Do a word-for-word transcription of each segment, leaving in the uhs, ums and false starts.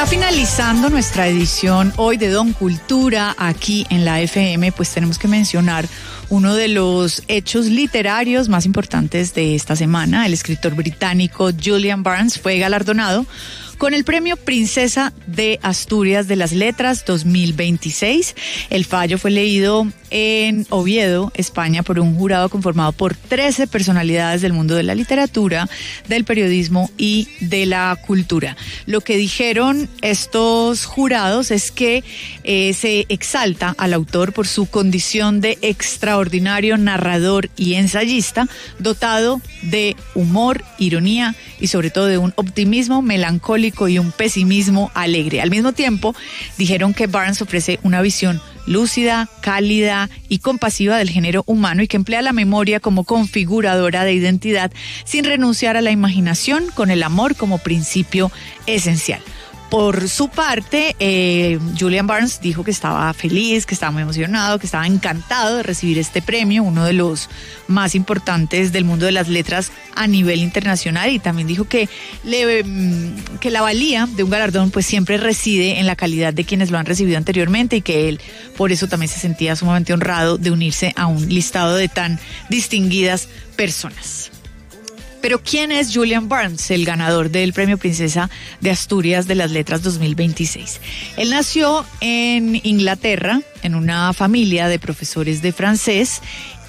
Finalizando nuestra edición hoy de Don Cultura aquí en la F M, pues tenemos que mencionar uno de los hechos literarios más importantes de esta semana. El escritor británico Julian Barnes fue galardonado con el premio Princesa de Asturias de las Letras dos mil veintiséis. El fallo fue leído en Oviedo, España, por un jurado conformado por trece personalidades del mundo de la literatura, del periodismo y de la cultura. Lo que dijeron estos jurados es que eh, se exalta al autor por su condición de extraordinario narrador y ensayista, dotado de humor, ironía y sobre todo de un optimismo melancólico y un pesimismo alegre. Al mismo tiempo, dijeron que Barnes ofrece una visión lúcida, cálida y compasiva del género humano y que emplea la memoria como configuradora de identidad sin renunciar a la imaginación, con el amor como principio esencial. Por su parte, eh, Julian Barnes dijo que estaba feliz, que estaba muy emocionado, que estaba encantado de recibir este premio, uno de los más importantes del mundo de las letras a nivel internacional, y también dijo que, le, que la valía de un galardón pues siempre reside en la calidad de quienes lo han recibido anteriormente y que él por eso también se sentía sumamente honrado de unirse a un listado de tan distinguidas personas. Pero ¿quién es Julian Barnes, el ganador del Premio Princesa de Asturias de las Letras dos mil veintiséis? Él nació en Inglaterra, en una familia de profesores de francés,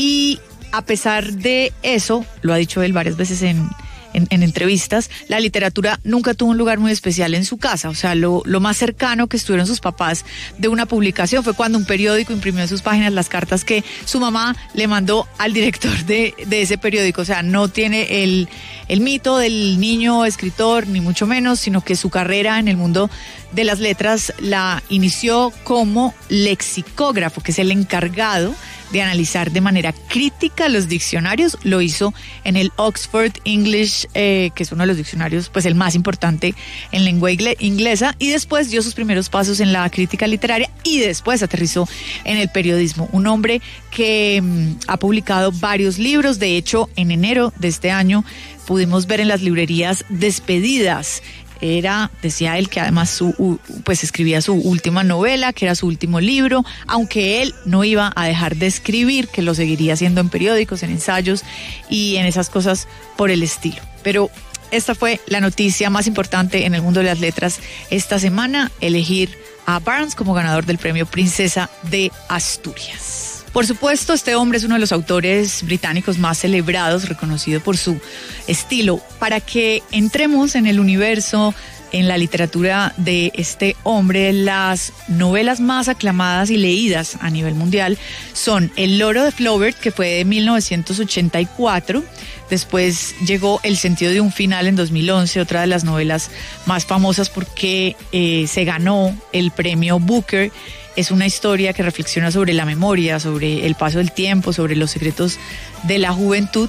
y a pesar de eso, lo ha dicho él varias veces en, en, en entrevistas, la literatura nunca tuvo un lugar muy especial en su casa. O sea, lo, lo más cercano que estuvieron sus papás de una publicación fue cuando un periódico imprimió en sus páginas las cartas que su mamá le mandó al director de, de ese periódico. O sea, no tiene el, el mito del niño escritor, ni mucho menos, sino que su carrera en el mundo de las letras la inició como lexicógrafo, que es el encargado de analizar de manera crítica los diccionarios. Lo hizo en el Oxford English, eh, que es uno de los diccionarios, pues el más importante en lengua inglesa, y después dio sus primeros pasos en la crítica literaria y después aterrizó en el periodismo. Un hombre que mmm, ha publicado varios libros. De hecho, en enero de este año pudimos ver en las librerías Despedidas. Era, decía él, que además su, pues escribía su última novela, que era su último libro, aunque él no iba a dejar de escribir, que lo seguiría haciendo en periódicos, en ensayos y en esas cosas por el estilo. Pero esta fue la noticia más importante en el mundo de las letras esta semana: elegir a Barnes como ganador del Premio Princesa de Asturias. Por supuesto, este hombre es uno de los autores británicos más celebrados, reconocido por su estilo. Para que entremos en el universo, en la literatura de este hombre, las novelas más aclamadas y leídas a nivel mundial son El loro de Flaubert, que fue de mil novecientos ochenta y cuatro. Después llegó El sentido de un final en dos mil once, otra de las novelas más famosas porque eh, se ganó el premio Booker. Es una historia que reflexiona sobre la memoria, sobre el paso del tiempo, sobre los secretos de la juventud.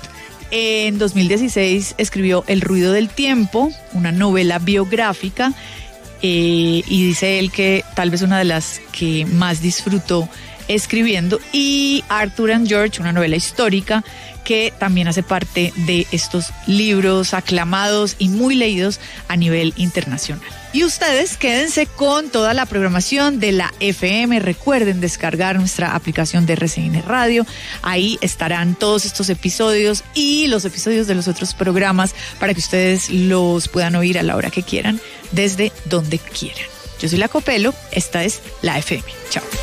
En dos mil dieciséis escribió El ruido del tiempo, una novela biográfica, eh, y dice él que tal vez una de las que más disfrutó escribiendo. Y Arthur and George, una novela histórica que también hace parte de estos libros aclamados y muy leídos a nivel internacional. Y ustedes quédense con toda la programación de la F M. Recuerden descargar nuestra aplicación de R C N Radio. Ahí estarán todos estos episodios y los episodios de los otros programas para que ustedes los puedan oír a la hora que quieran, desde donde quieran. Yo soy La Copelo, esta es la F M. Chao.